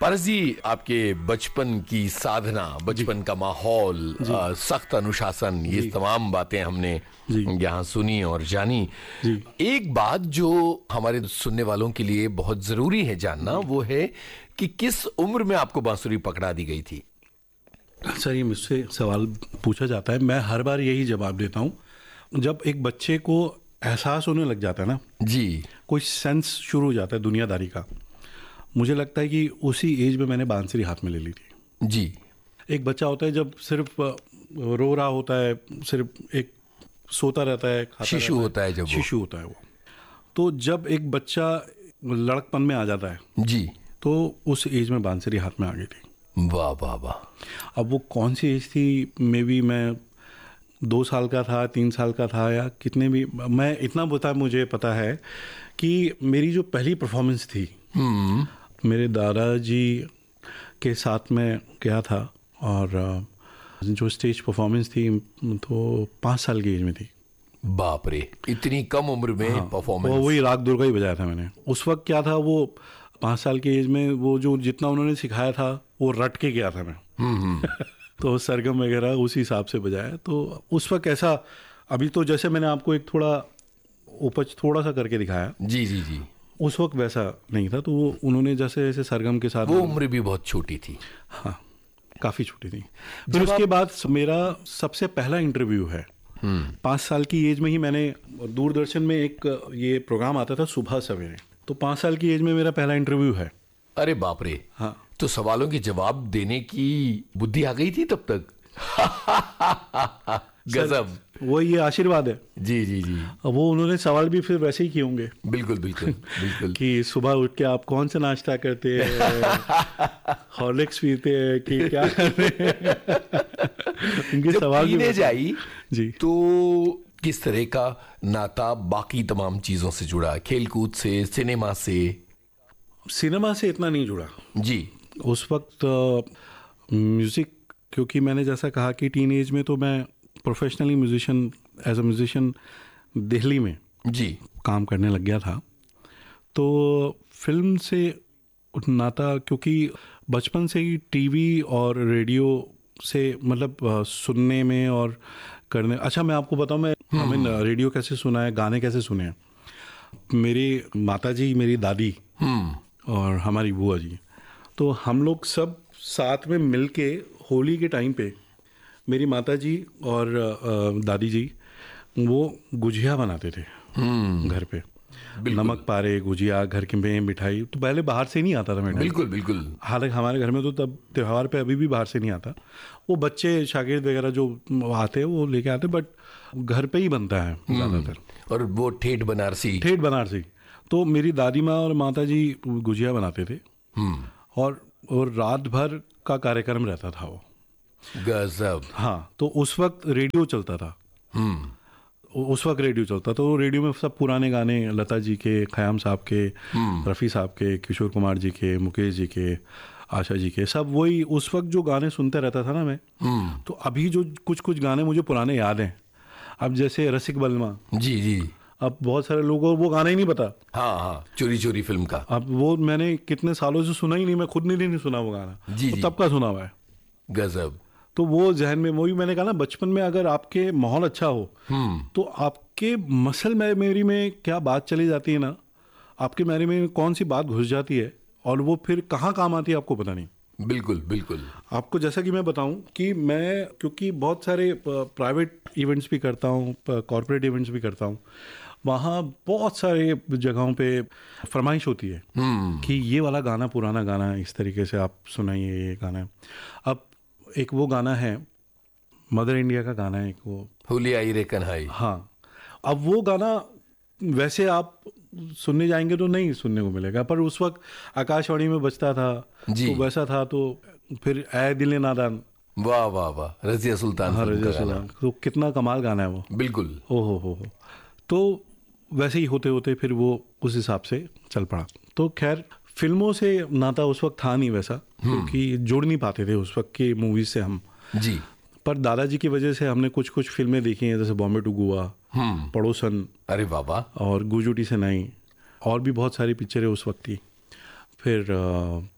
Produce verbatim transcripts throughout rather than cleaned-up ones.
पारस जी, आपके बचपन की साधना, बचपन का माहौल, सख्त अनुशासन, ये तमाम बातें हमने यहाँ सुनी और जानी। एक बात जो हमारे सुनने वालों के लिए बहुत जरूरी है जानना, वो है कि किस उम्र में आपको बांसुरी पकड़ा दी गई थी? सर, ये मुझसे सवाल पूछा जाता है, मैं हर बार यही जवाब देता हूँ, जब एक बच्चे को एहसास होने लग जाता है ना जी, कोई सेंस शुरू हो जाता है दुनियादारी का, मुझे लगता है कि उसी एज में मैंने बांसुरी हाथ में ले ली थी जी। एक बच्चा होता है जब सिर्फ रो रहा होता है, सिर्फ एक सोता रहता है, शिशु होता है, जब शिशु होता है वो, तो जब एक बच्चा लड़कपन में आ जाता है जी, तो उस एज में बांसुरी हाथ में आ गई थी। वाह वाह वाह। अब वो कौन सी एज थी, मे बी मैं दो साल का था, तीन साल का था, या कितने भी, मैं इतना बता मुझे पता है कि मेरी जो पहली परफॉर्मेंस थी मेरे दादाजी के साथ में गया था, और जो स्टेज परफॉर्मेंस थी तो पाँच साल की एज में थी। बाप रे, इतनी कम उम्र में हाँ, परफॉर्मेंस। वो वही राग दुर्गा ही बजाया था मैंने। उस वक्त क्या था, वो पाँच साल की एज में वो जो जितना उन्होंने सिखाया था वो रट के गया था मैं तो सरगम वगैरह उसी हिसाब से बजाया। तो उस वक्त ऐसा, अभी तो जैसे मैंने आपको एक थोड़ा उपज थोड़ा सा करके दिखाया, जी जी जी, उस वक्त वैसा नहीं था। तो वो उन्होंने जैसे जैसे सरगम के साथ, वो उम्र भी बहुत छोटी थी। हाँ, काफ़ी छोटी थी। फिर उसके बाद मेरा सबसे पहला इंटरव्यू है, पाँच साल की एज में ही मैंने, दूरदर्शन में एक ये प्रोग्राम आता था सुबह सवेरे, तो पाँच साल की एज में मेरा पहला इंटरव्यू है। अरे बाप रे। हाँ, तो सवालों के जवाब देने की बुद्धि आ गई थी तब तक? गजब। वो ये आशीर्वाद है। जी जी जी। वो उन्होंने सवाल भी फिर वैसे ही किए होंगे। बिल्कुल बिल्कुल बिल्कुल कि सुबह उठ के आप कौन सा नाश्ता करते हैं, हॉर्लिक्स पीते हैं कि क्या करते हैं उनके सवाल पीने जाई जी, तो किस तरह का नाता बाकी तमाम चीजों से जुड़ा? खेलकूद से, सिनेमा से? सिनेमा से इतना नहीं जुड़ा जी। उस वक्त म्यूजिक, क्योंकि मैंने जैसा कहा कि टीन एज में तो मैं professionally musician, as a musician Delhi में जी काम करने लग गया था। तो फिल्म से नाता, क्योंकि बचपन से ही टीवी और रेडियो से, मतलब सुनने में और करने। अच्छा, मैं आपको बताऊं, मैं हमें रेडियो कैसे सुना है, गाने कैसे सुने हैं। मेरी माताजी, मेरी दादी और हमारी बुआ जी, तो हम लोग सब साथ में मिलके होली के टाइम पे, मेरी माताजी और दादी जी वो गुजिया बनाते थे घर पे, नमक पारे गुजिया, घर के में मिठाई। तो पहले बाहर से नहीं आता था मिठाई। बिल्कुल बिल्कुल। हालांकि हमारे घर में तो तब त्योहार पे अभी भी बाहर से नहीं आता, वो बच्चे शागिर्द वगैरह जो आते हैं वो लेके आते, बट घर पे ही बनता है ज़्यादातर। और वो ठेठ बनारसी। ठेठ बनारसी। तो मेरी दादी माँ और माता जी गुजिया बनाते थे, और और रात भर का कार्यक्रम रहता था वो। गजब। हाँ, तो उस वक्त रेडियो चलता था। उस वक्त रेडियो चलता तो रेडियो में सब पुराने गाने, लता जी के, खयाम साहब के, रफ़ी साहब के, किशोर कुमार जी के, मुकेश जी के, आशा जी के, सब वही उस वक्त जो गाने सुनते रहता था ना मैं। तो अभी जो कुछ कुछ गाने मुझे पुराने याद हैं, अब जैसे रसिक बलमा। जी जी। अब बहुत सारे लोगों को वो गाना ही नहीं पता। हाँ हाँ, चोरी चोरी फिल्म का। अब वो मैंने कितने सालों से सुना ही नहीं, मैं खुद ने नहीं सुना वो गाना। जी, तो जी। तब का सुना हुआ है। गजब। तो वो जहन में, वही मैंने कहा ना, बचपन में अगर आपके माहौल अच्छा हो तो आपके मसल मेमोरी में क्या बात चली जाती है ना, आपके मेमोरी में कौन सी बात घुस जाती है और वो फिर कहाँ काम आती है आपको पता नहीं। बिल्कुल बिल्कुल। आपको जैसा कि मैं बताऊं कि मैं, क्योंकि बहुत सारे प्राइवेट इवेंट्स भी करता हूं, कॉर्पोरेट इवेंट्स भी करता हूं, वहाँ बहुत सारे जगहों पे फरमाइश होती है कि ये वाला गाना, पुराना गाना इस तरीके से आप सुनाइए, ये गाना। अब एक वो गाना है, मदर इंडिया का गाना है एक, वो होली आई रे कन्हाई। हाँ, अब वो गाना वैसे आप सुनने जाएंगे तो नहीं सुनने को मिलेगा, पर उस वक्त आकाशवाणी में बजता था तो वैसा था। तो फिर ऐ दिले नादान, वाह वाह वाह, रज़िया सुल्तान। हाँ, रज़िया सुल्तान, तो कितना कमाल गाना है वो। बिल्कुल। ओ हो हो हो। तो वैसे ही होते होते फिर वो उस हिसाब से चल पड़ा। तो खैर, फिल्मों से नाता उस वक्त था नहीं वैसा, क्योंकि जुड़ नहीं पाते थे उस वक्त की मूवीज से हम जी। पर दादाजी की वजह से हमने कुछ कुछ फिल्में देखी हैं, जैसे बॉम्बे टू गोवा, पड़ोसन, अरे बाबा, और गुजूटी से नहीं, और भी बहुत सारी पिक्चरें उस वक्त की। फिर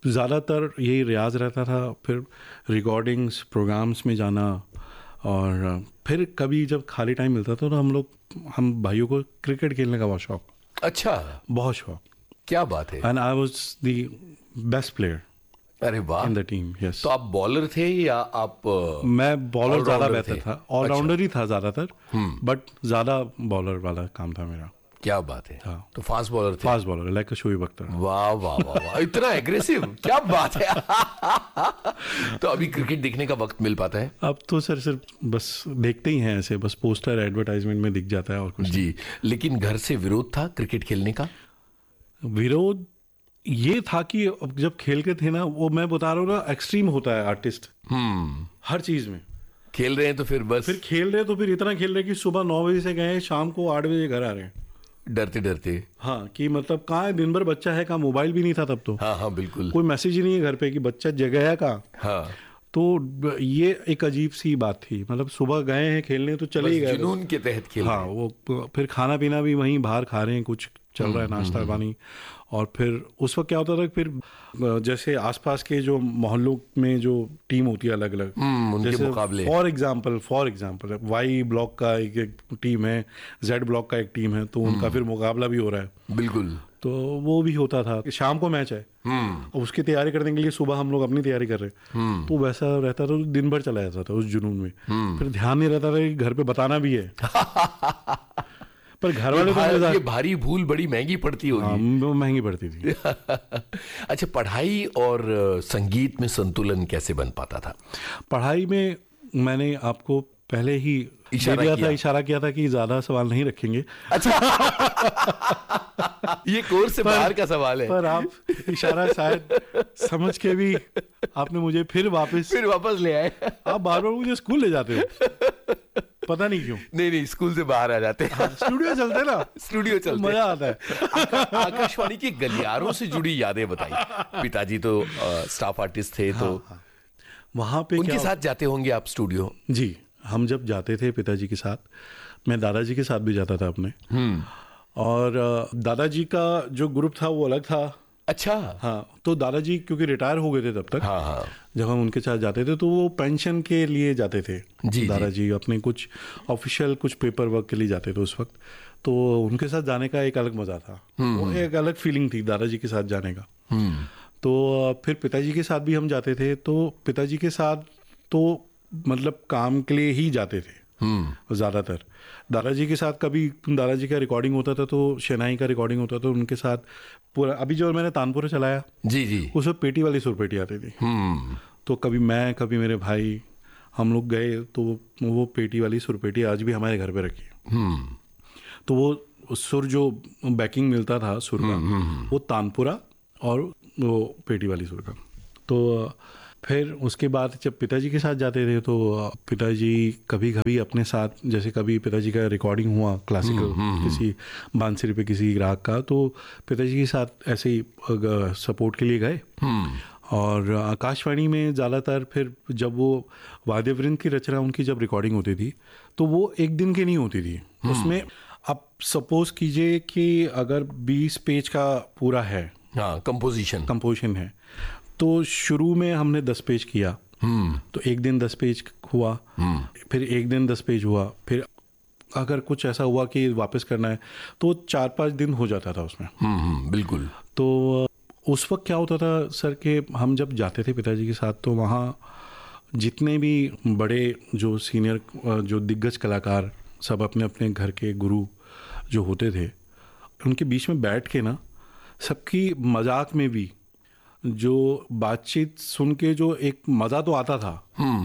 ज़्यादातर यही रियाज रहता था, फिर रिकॉर्डिंग्स प्रोग्राम्स में जाना, और फिर कभी जब खाली टाइम मिलता था तो हम लोग हम भाइयों को क्रिकेट खेलने का बहुत शौक। अच्छा, बहुत शौक। क्या बात है। And I was the best player अरे वाह, इन द टीम। यस। तो आप बॉलर थे या आप? मैं बॉलर ज़्यादा बेहतर थे? था, ऑलराउंडर ही था ज़्यादातर, बट ज़्यादा बॉलर वाला काम था मेरा। क्या बात है। हाँ। तो फास्ट बॉलर थे? Fast bowler, like Shoaib Akhtar. वाह वाह वाह वाह, इतना एग्रेसिव, क्या बात है। तो अभी क्रिकेट देखने का वक्त मिल पाता है? अब तो सर सिर्फ बस देखते ही हैं ऐसे, बस पोस्टर एडवर्टाइजमेंट में दिख जाता है और कुछ जी। लेकिन घर से विरोध था क्रिकेट खेलने का? विरोध ये था कि अब जब खेल के थे ना, वो मैं बता रहा हूँ ना, एक्सट्रीम होता है आर्टिस्ट हम्म हर चीज में। खेल रहे हैं तो फिर बस फिर खेल रहे तो फिर इतना खेल रहे कि सुबह नौ बजे से गए, शाम को आठ बजे घर आ रहे हैं, डरते डरते। हाँ, कि मतलब कहाँ है, दिन भर बच्चा है, कहाँ मोबाइल भी नहीं था तब तो। हाँ हाँ बिल्कुल। कोई मैसेज ही नहीं है घर पे कि बच्चा जगह है कहाँ। हाँ, तो ये एक अजीब सी बात थी, मतलब सुबह गए हैं खेलने तो चले ही गए, जुनून के तहत खेल हाँ। रहे हैं। वो फिर खाना पीना भी वहीं बाहर खा रहे हैं, कुछ चल रहा है नाश्ता पानी। और फिर उस वक्त क्या होता था, फिर जैसे आसपास के जो मोहल्लों में जो टीम होती है अलग अलग, उनके मुकाबले, for example for example Y block का एक, एक टीम है, जेड ब्लॉक का एक टीम है, तो उनका फिर मुकाबला भी हो रहा है। बिल्कुल। तो वो भी होता था, शाम को मैच है, और उसकी तैयारी करने के लिए सुबह हम लोग अपनी तैयारी कर रहे हैं, तो वैसा रहता था, दिन भर चला जाता था उस जुनून में। फिर ध्यान नहीं रहता था कि घर पे बताना भी है। पर घर वाले तो ये भारी भूल बड़ी महंगी पड़ती होगी। हाँ, महंगी पड़ती थी। अच्छा, पढ़ाई और संगीत में संतुलन कैसे बन पाता था? पढ़ाई में मैंने आपको पहले ही इशारा दिया किया था इशारा किया था कि ज्यादा सवाल नहीं रखेंगे। अच्छा। ये कोर्स से बाहर का सवाल है। पर आप इशारा शायद समझ के भी आपने मुझे फिर वापस फिर वापस ले आए। आप बार बार मुझे स्कूल ले जाते हो, पता नहीं क्यों। नहीं नहीं, स्कूल से बाहर आ जाते हैं। हाँ, स्टूडियो चलते हैं ना, स्टूडियो चलते, मजा आता है। आका, आकाशवाणी के गलियारों से जुड़ी यादें बताइए। पिताजी तो स्टाफ आर्टिस्ट थे, तो हाँ, हाँ। वहाँ पे उनके क्या साथ जाते होंगे आप स्टूडियो? जी, हम जब जाते थे पिताजी के साथ, मैं दादाजी के साथ भी जाता था अपने। और दादाजी का जो ग्रुप था वो अलग था। अच्छा। हाँ, तो दादाजी क्योंकि रिटायर हो गए थे तब तक। हाँ हाँ। जब हम उनके साथ जाते थे तो वो पेंशन के लिए जाते थे। जी, दादाजी अपने कुछ ऑफिशियल कुछ पेपर वर्क के लिए जाते थे उस वक्त, तो उनके साथ जाने का एक अलग मजा था, वो एक अलग फीलिंग थी दादाजी के साथ जाने का। तो फिर पिताजी के साथ भी हम जाते थे, तो पिताजी के साथ तो मतलब काम के लिए ही जाते थे ज़्यादातर। दादाजी के साथ कभी दादाजी का रिकॉर्डिंग होता था, तो शहनाई का रिकॉर्डिंग होता था, उनके साथ पूरा। अभी जो मैंने तानपुरा चलाया, जी जी, उसमें पेटी वाली सुरपेटी आती थी। तो कभी मैं कभी मेरे भाई हम लोग गए, तो वो पेटी वाली सुरपेटी आज भी हमारे घर पे रखी है। तो वो सुर जो बैकिंग मिलता था सुर का, वो तानपुरा और वो पेटी वाली सुर का। तो फिर उसके बाद जब पिताजी के साथ जाते थे, तो पिताजी कभी कभी अपने साथ, जैसे कभी पिताजी का रिकॉर्डिंग हुआ क्लासिकल किसी बांसुरी पे किसी ग्राहक का, तो पिताजी के साथ ऐसे ही सपोर्ट के लिए गए। और आकाशवाणी में ज़्यादातर फिर जब वो वाद्य वृंद की रचना उनकी जब रिकॉर्डिंग होती थी, तो वो एक दिन की नहीं होती थी। उसमें आप सपोज कीजिए कि अगर बीस पेज का पूरा है, हाँ, कंपोजिशन कंपोजिशन है, तो शुरू में हमने दस पेज किया, तो एक दिन दस पेज हुआ, फिर एक दिन दस पेज हुआ, फिर अगर कुछ ऐसा हुआ कि वापस करना है तो चार पाँच दिन हो जाता था उसमें। बिल्कुल। तो उस वक्त क्या होता था सर कि हम जब जाते थे पिताजी के साथ, तो वहाँ जितने भी बड़े जो सीनियर जो दिग्गज कलाकार सब अपने अपने घर के गुरु जो होते थे, उनके बीच में बैठ के ना, सबकी मजाक में भी जो बातचीत सुन के जो एक मज़ा तो आता था,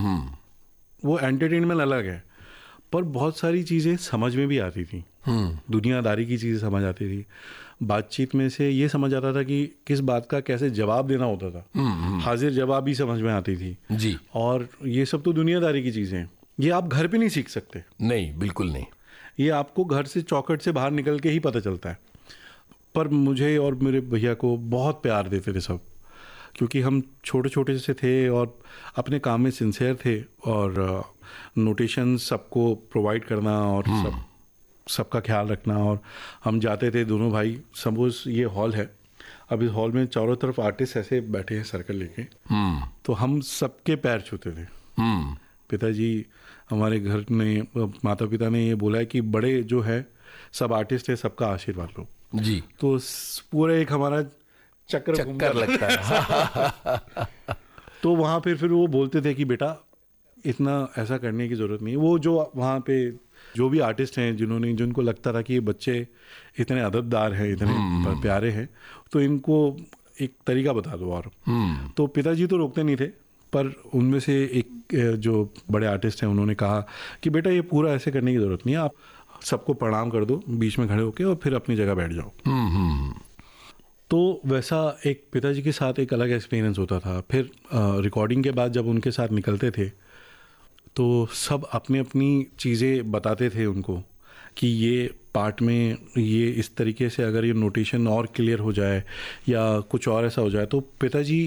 वो एंटरटेनमेंट अलग है, पर बहुत सारी चीज़ें समझ में भी आती थी। दुनियादारी की चीज़ें समझ आती थी। बातचीत में से ये समझ आता था कि किस बात का कैसे जवाब देना होता था। हाजिर जवाब भी समझ में आती थी जी। और ये सब तो दुनियादारी की चीज़ें हैं, ये आप घर पे नहीं सीख सकते। नहीं, बिल्कुल नहीं। ये आपको घर से चौखट से बाहर निकल के ही पता चलता है। पर मुझे और मेरे भैया को बहुत प्यार देते थे सब, क्योंकि हम छोटे छोटे से थे और अपने काम में सिंसियर थे, और नोटेशन सबको प्रोवाइड करना और सब सबका ख्याल रखना। और हम जाते थे दोनों भाई, सपोज ये हॉल है, अब इस हॉल में चारों तरफ आर्टिस्ट ऐसे बैठे हैं सर्कल लेके, तो हम सबके पैर छूते थे। पिताजी हमारे घर ने, माता पिता ने ये बोला है कि बड़े जो है सब आर्टिस्ट है, सबका आशीर्वाद लो जी। तो पूरा एक हमारा चक्कर चक्कर लगता है। तो वहाँ पे फिर वो बोलते थे कि बेटा इतना ऐसा करने की ज़रूरत नहीं है। वो जो वहाँ पे जो भी आर्टिस्ट हैं जिन्होंने जिनको लगता था कि ये बच्चे इतने अदबदार हैं, इतने प्यारे हैं, तो इनको एक तरीका बता दो। और तो पिताजी तो रोकते नहीं थे, पर उनमें से एक जो बड़े आर्टिस्ट हैं उन्होंने कहा कि बेटा ये पूरा ऐसे करने की ज़रूरत नहीं है, आप सबको प्रणाम कर दो बीच में खड़े होके और फिर अपनी जगह बैठ जाओ। तो वैसा एक पिताजी के साथ एक अलग एक्सपीरियंस होता था। फिर रिकॉर्डिंग के बाद जब उनके साथ निकलते थे तो सब अपनी अपनी चीज़ें बताते थे उनको कि ये पार्ट में ये इस तरीके से अगर ये नोटेशन और क्लियर हो जाए या कुछ और ऐसा हो जाए। तो पिताजी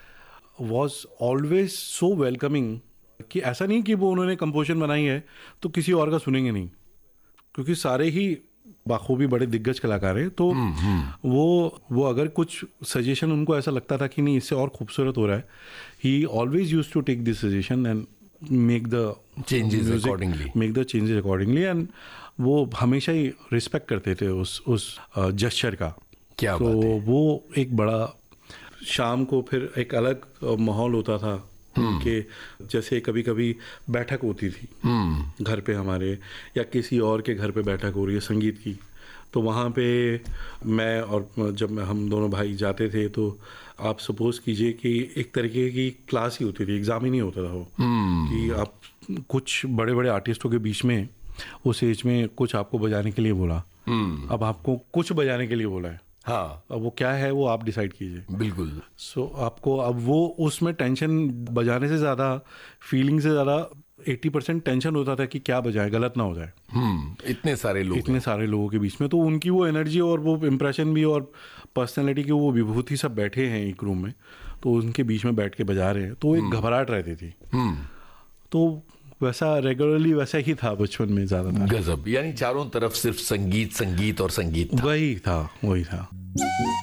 वॉज ऑलवेज सो वेलकमिंग कि ऐसा नहीं कि वो उन्होंने कंपोजिशन बनाई है तो किसी और का सुनेंगे नहीं, क्योंकि सारे ही बाखूबी बड़े दिग्गज कलाकार हैं। तो वो वो अगर कुछ सजेशन उनको ऐसा लगता था कि नहीं इससे और खूबसूरत हो रहा है, ही always used to take this suggestion and make the changes accordingly make the changes accordingly and वो हमेशा ही रिस्पेक्ट करते थे उस उस जेस्चर का। क्या तो बात है। वो एक बड़ा, शाम को फिर एक अलग माहौल होता था कि जैसे कभी कभी बैठक होती थी घर पे हमारे या किसी और के घर पे बैठक हो रही है संगीत की, तो वहाँ पे मैं और जब हम दोनों भाई जाते थे तो आप सपोज कीजिए कि एक तरीके की क्लास ही होती थी, एग्ज़ाम ही नहीं होता था वो कि आप कुछ बड़े बड़े आर्टिस्टों के बीच में उस एज में कुछ आपको बजाने के लिए बोला, अब आपको कुछ बजाने के लिए बोला है, हाँ अब वो क्या है वो आप डिसाइड कीजिए। बिल्कुल। सो so, आपको अब वो उसमें टेंशन बजाने से ज़्यादा, फीलिंग से ज़्यादा अस्सी परसेंट टेंशन होता था कि क्या बजाए, गलत ना हो जाए। हम्म इतने सारे लोग इतने सारे लोगों के बीच में, तो उनकी वो एनर्जी और वो इम्प्रेशन भी और पर्सनैलिटी की वो विभूति सब बैठे हैं एक रूम में, तो उनके बीच में बैठ के बजा रहे हैं तो एक घबराहट रहती थी। तो वैसा रेगुलरली वैसा ही था बचपन में ज़्यादा था। गजब, यानी चारों तरफ सिर्फ संगीत संगीत और संगीत था। वही था वही था